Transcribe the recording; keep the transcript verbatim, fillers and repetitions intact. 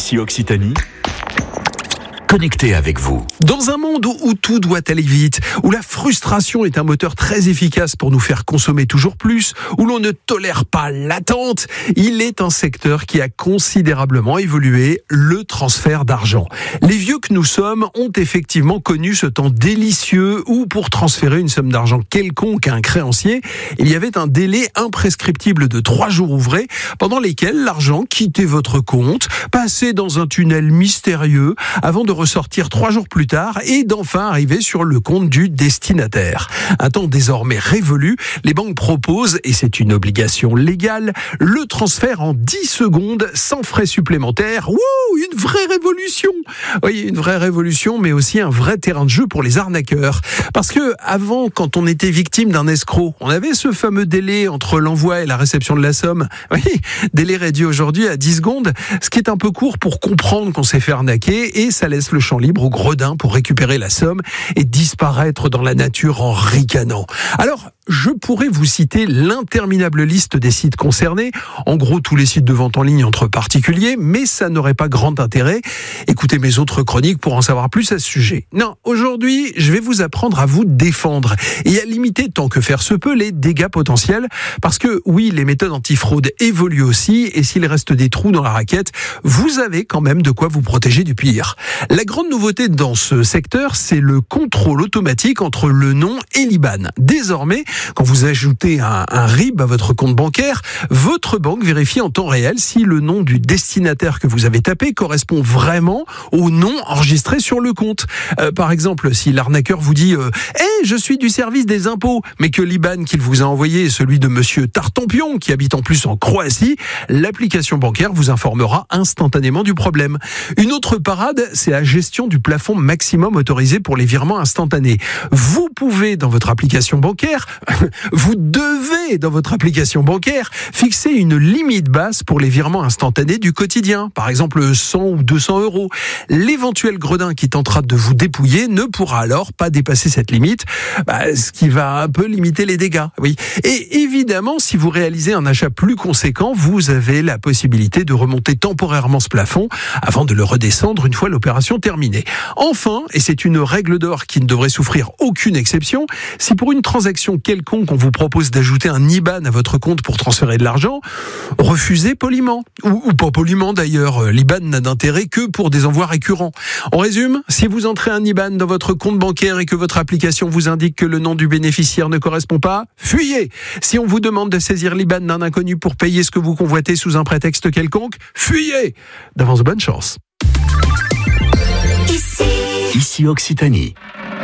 Ici Occitanie, connecté avec vous. Dans un monde où, où tout doit aller vite, où la frustration est un moteur très efficace pour nous faire consommer toujours plus, où l'on ne tolère pas l'attente, il est un secteur qui a considérablement évolué, le transfert d'argent. Les vieux que nous sommes ont effectivement connu ce temps délicieux où pour transférer une somme d'argent quelconque à un créancier, il y avait un délai imprescriptible de trois jours ouvrés pendant lesquels l'argent quittait votre compte, passait dans un tunnel mystérieux avant de ressortir trois jours plus tard et d'enfin arriver sur le compte du destinataire. Un temps désormais révolu, les banques proposent, et c'est une obligation légale, le transfert en dix secondes sans frais supplémentaires. Wouh, une vraie révolution! Oui, une vraie révolution, mais aussi un vrai terrain de jeu pour les arnaqueurs. Parce que avant, quand on était victime d'un escroc, on avait ce fameux délai entre l'envoi et la réception de la somme. Oui, délai réduit aujourd'hui à dix secondes, ce qui est un peu court pour comprendre qu'on s'est fait arnaquer, et ça laisse le champ libre au gredin pour récupérer la somme et disparaître dans la nature en ricanant. Alors, je pourrais vous citer l'interminable liste des sites concernés, en gros tous les sites de vente en ligne entre particuliers, mais ça n'aurait pas grand intérêt. Écoutez mes autres chroniques pour en savoir plus à ce sujet. Non, aujourd'hui, je vais vous apprendre à vous défendre et à limiter tant que faire se peut les dégâts potentiels, parce que oui, les méthodes antifraude évoluent aussi, et s'il reste des trous dans la raquette, vous avez quand même de quoi vous protéger du pire. La grande nouveauté dans ce secteur, c'est le contrôle automatique entre le nom et l'I B A N. Désormais, quand vous ajoutez un, un R I B à votre compte bancaire, votre banque vérifie en temps réel si le nom du destinataire que vous avez tapé correspond vraiment au nom enregistré sur le compte. Euh, par exemple, si l'arnaqueur vous dit euh, « Hey, je suis du service des impôts », mais que l'I B A N qu'il vous a envoyé est celui de monsieur Tartampion, qui habite en plus en Croatie, l'application bancaire vous informera instantanément du problème. Une autre parade, c'est la gestion du plafond maximum autorisé pour les virements instantanés. Vous pouvez, dans votre application bancaire, vous devez, dans votre application bancaire, fixer une limite basse pour les virements instantanés du quotidien. Par exemple, cent ou deux cents euros. L'éventuel gredin qui tentera de vous dépouiller ne pourra alors pas dépasser cette limite, bah, ce qui va un peu limiter les dégâts. Oui. Et évidemment, si vous réalisez un achat plus conséquent, vous avez la possibilité de remonter temporairement ce plafond avant de le redescendre une fois l'opération terminée. Enfin, et c'est une règle d'or qui ne devrait souffrir aucune exception, si pour une transaction quelconque on vous propose d'ajouter un I B A N à votre compte pour transférer de l'argent, refusez poliment. Ou, ou pas poliment d'ailleurs, l'I B A N n'a d'intérêt que pour des envois récurrents. On résume, si vous entrez un I B A N dans votre compte bancaire et que votre application vous indique que le nom du bénéficiaire ne correspond pas, fuyez. Si on vous demande de saisir l'I B A N d'un inconnu pour payer ce que vous convoitez sous un prétexte quelconque, fuyez. D'avance, bonne chance. Ici Occitanie.